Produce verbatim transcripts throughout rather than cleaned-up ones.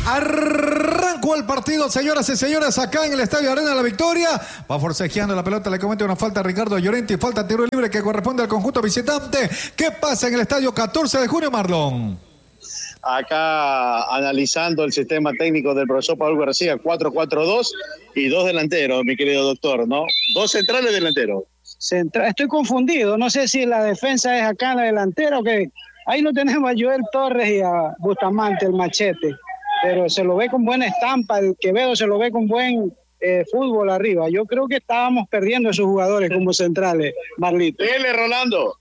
Arrancó el partido, señoras y señores, acá en el Estadio Arena de la Victoria. Va forcejeando la pelota, le comete una falta a Ricardo Llorenti, falta tiro libre que corresponde al conjunto visitante. ¿Qué pasa en el Estadio catorce de junio, Marlon? Acá analizando el sistema técnico del profesor Pablo García, cuatro cuatro dos y dos delanteros, mi querido doctor, ¿no? Dos centrales delanteros. Central, estoy confundido, no sé si la defensa es acá en la delantera o qué. Ahí no tenemos a Joel Torres y a Bustamante, el machete, pero se lo ve con buena estampa, el Quevedo se lo ve con buen eh, fútbol arriba. Yo creo que estábamos perdiendo a esos jugadores como centrales, Marlito. Dele, Rolando.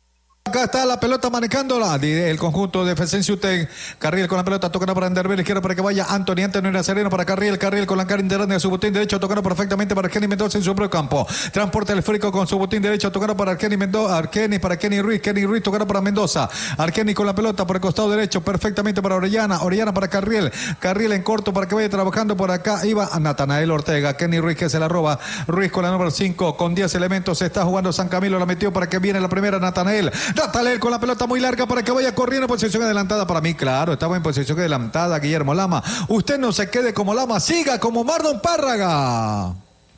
Acá está la pelota manejándola el conjunto de Fesencio-Tec. Carriel con la pelota tocando para Enderber, izquierda para que vaya Anthony, Anthony Nazareno para Carriel, Carriel con la cara interna de su botín derecho, tocando perfectamente para Kenny Mendoza en su propio campo. Transporte el frico con su botín derecho, tocando para Kenny Mendoza, Arqueni para Kenny Ruiz, Kenny Ruiz tocando para Mendoza. Arqueni con la pelota por el costado derecho, perfectamente para Orellana, Orellana para Carriel, Carriel en corto para que vaya trabajando por acá. Iba a Natanael Ortega, Kenny Ruiz que se la roba, Ruiz con la número cinco, con diez elementos, se está jugando San Camilo, la metió para que viene la primera Natanael. Natanael con la pelota muy larga para que vaya corriendo en posición adelantada. Para mí, claro, estaba en posición adelantada Guillermo Lama. Usted no se quede como Lama, siga como Marlon Párraga.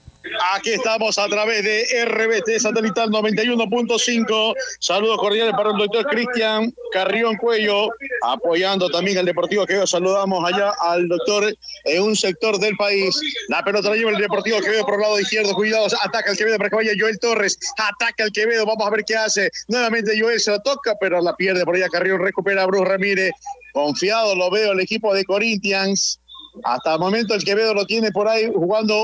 Aquí estamos a través de R B T Satelital noventa y uno punto cinco. Saludos cordiales para el doctor Cristian Carrión Cuello, apoyando también al Deportivo Quevedo. Saludamos allá al doctor en un sector del país. La pelota la lleva el Deportivo Quevedo por el lado izquierdo. Cuidados, ataca el Quevedo para que vaya Joel Torres. Ataca el Quevedo, vamos a ver qué hace. Nuevamente Joel se la toca, pero la pierde por allá. Carrión recupera a Bruce Ramírez. Confiado lo veo el equipo de Corinthians. Hasta el momento el Quevedo lo tiene por ahí jugando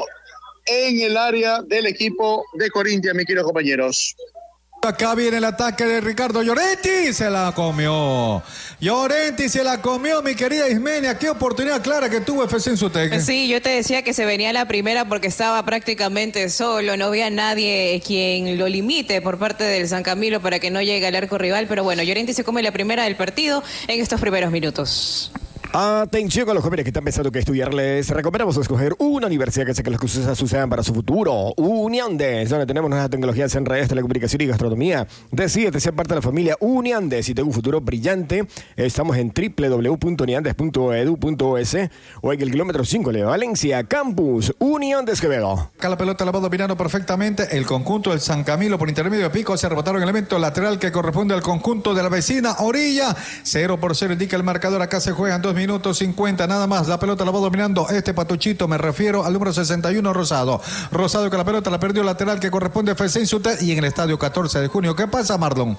en el área del equipo de Corinthians, mis queridos compañeros. Acá viene el ataque de Ricardo Llorenti, se la comió. Llorenti se la comió, mi querida Ismenia. Qué oportunidad clara que tuvo Fesencio-Tec. Sí, yo te decía que se venía la primera porque estaba prácticamente solo, no había nadie quien lo limite por parte del San Camilo para que no llegue al arco rival, pero bueno, Llorenti se come la primera del partido en estos primeros minutos. Atención a los jóvenes que están pensando que estudiar. Les recomendamos escoger una universidad que hace que las cosas sucedan para su futuro. Uniandes, donde tenemos nuevas tecnologías en redes, telecomunicación y gastronomía. Decídete ser parte de la familia Uniandes y tengo un futuro brillante. Estamos en doble u doble u doble u punto uniandes punto e d u punto es o en el kilómetro cinco de Valencia Campus. Uniandes Quevedo. Acá la pelota la va dominando perfectamente el conjunto del San Camilo por intermedio de Pico. Se rebotaron el elemento lateral que corresponde al conjunto de la vecina orilla. Cero por cero indica el marcador. Acá se juegan dos minutos cincuenta nada más. La pelota la va dominando este patuchito, me refiero al número sesenta y uno, Rosado. Rosado que la pelota la perdió lateral que corresponde a Fesencio-Tec y en el estadio catorce de junio. ¿Qué pasa, Marlon?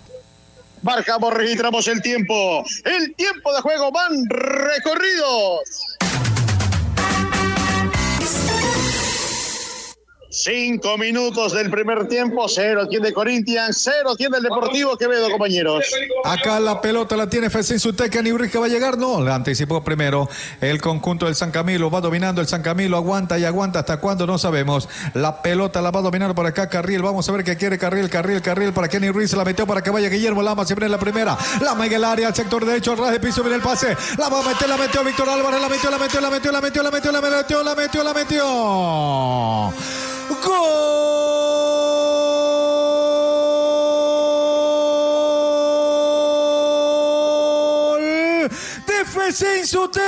Marcamos, registramos el tiempo. El tiempo de juego, van recorridos. Cinco minutos del primer tiempo, cero tiene Corinthians, cero tiene el Deportivo Quevedo, compañeros. Acá la pelota la tiene Fesencio-Tec, Kenny Ruiz que va a llegar, no, la anticipó primero el conjunto del San Camilo, va dominando el San Camilo, aguanta y aguanta hasta cuándo no sabemos. La pelota la va a dominar por acá Carriel, vamos a ver qué quiere Carriel, Carriel, Carriel para Kenny Ruiz, se la metió para que vaya Guillermo Lama, siempre en la primera, Lama en el área, al sector derecho, al ras de piso, viene el pase, la va a meter, la metió Víctor Álvarez, la metió, la metió, la metió, la metió, la metió, la metió, la metió, la metió. ¡Gol de Fesencio-Tec!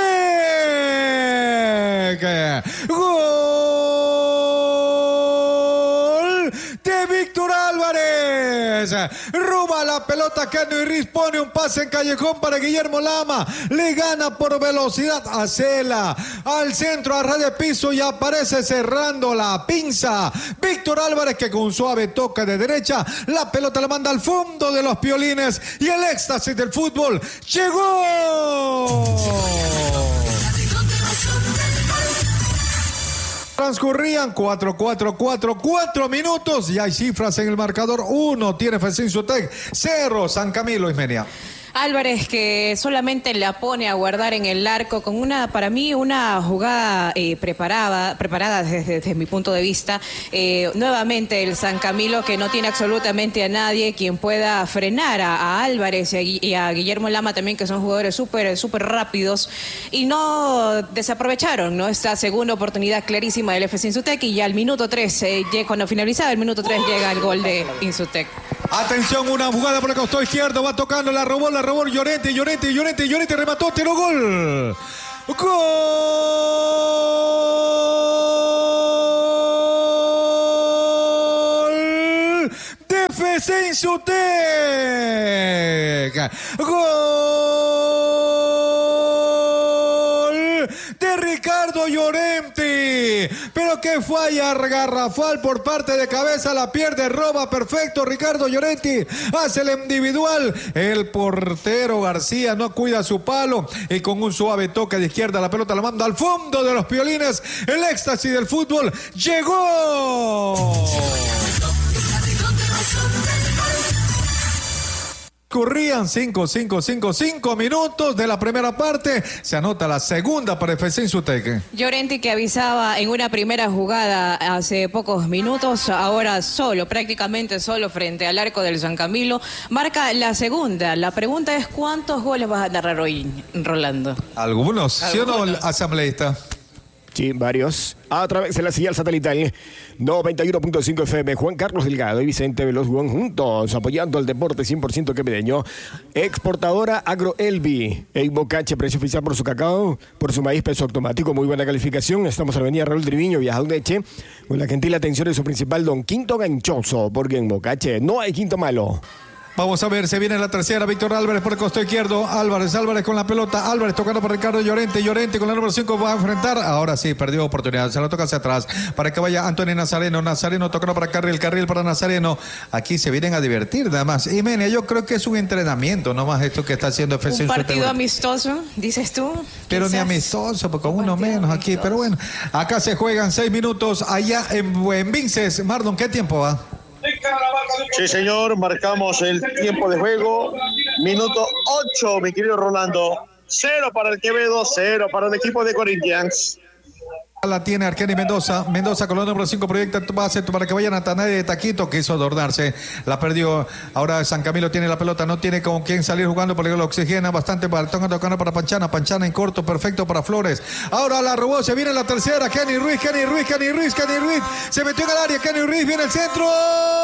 ¡Gol de Víctor Álvarez! Roba la pelota Kenny Ruiz, pone un pase en callejón para Guillermo Lama, le gana por velocidad a Cela, al centro, a ras de piso y aparece cerrando la pinza Víctor Álvarez que con un suave toque de derecha, la pelota la manda al fondo de los piolines y el éxtasis del fútbol llegó. Transcurrían cuatro, cuatro, cuatro, cuatro minutos y hay cifras en el marcador. Uno tiene Fesencio-Tec, cero San Camilo, Ismenia. Álvarez que solamente la pone a guardar en el arco con una, para mí, una jugada eh, preparada, preparada desde, desde mi punto de vista. Eh, nuevamente el San Camilo que no tiene absolutamente a nadie quien pueda frenar a, a Álvarez y a, y a Guillermo Lama también, que son jugadores súper, súper rápidos y no desaprovecharon, ¿no? Esta segunda oportunidad clarísima del Fesencio-Tec y ya al minuto tres, eh, cuando finalizaba el minuto tres llega el gol de Insutec. Atención, una jugada por el costado izquierdo, va tocando, la robó, la robó Llorente, Llorente, Llorente, Llorente, remató, tiró gol. ¡Gol! Defensa Utec. ¡Gol! De Ricardo Llorenti. Pero que falla garrafal por parte de cabeza. La pierde, roba perfecto. Ricardo Llorenti hace el individual. El portero García no cuida su palo. Y con un suave toque de izquierda la pelota la manda al fondo de los piolines. El éxtasis del fútbol llegó. Corrían cinco, cinco, cinco, cinco minutos de la primera parte. Se anota la segunda para Defensa Utec. Llorenti, que avisaba en una primera jugada hace pocos minutos, ahora solo, prácticamente solo frente al arco del San Camilo, marca la segunda. La pregunta es: ¿cuántos goles vas a narrar hoy, Rolando? Algunos, ¿sí o no, asambleísta? Sí, varios. A través de la señal satelital noventa y uno punto cinco F M, Juan Carlos Delgado y Vicente Veloz Juan juntos, apoyando el deporte cien por ciento quevedeño. Exportadora Agroelvi. En Bocache, precio oficial por su cacao, por su maíz, peso automático, muy buena calificación. Estamos en la avenida Raúl Triviño, Vieja Leche, con la gentil atención de su principal don Quinto Ganchoso, porque en Bocache no hay quinto malo. Vamos a ver, se viene la tercera. Víctor Álvarez por el costado izquierdo. Álvarez, Álvarez con la pelota. Álvarez tocando por Ricardo Llorente. Llorente con la número cinco va a enfrentar. Ahora sí, perdió oportunidad. Se la toca hacia atrás para que vaya Antonio Nazareno. Nazareno tocando para Carril. Carril para Nazareno. Aquí se vienen a divertir nada más. Y Menia, yo creo que es un entrenamiento nomás esto que está haciendo F C. Un partido amistoso, dices tú. Pero ni amistoso, porque con uno menos aquí. Pero bueno, acá se juegan seis minutos. Allá en, en Vinces. Mardon, ¿qué tiempo va? Sí, señor, marcamos el tiempo de juego. Minuto ocho, mi querido Rolando. Cero para el Quevedo, cero para el equipo de Corinthians. La tiene Arqueni Mendoza. Mendoza con la número cinco proyecta base para que vayan a Tanay de Taquito, que hizo adornarse. La perdió. Ahora San Camilo tiene la pelota. No tiene con quién salir jugando porque lo oxigena bastante. Para tocando para Panchana. Panchana en corto, perfecto para Flores. Ahora la robó. Se viene la tercera. Kenny Ruiz, Kenny Ruiz, Kenny Ruiz, Kenny Ruiz. Se metió en el área. Kenny Ruiz viene el centro.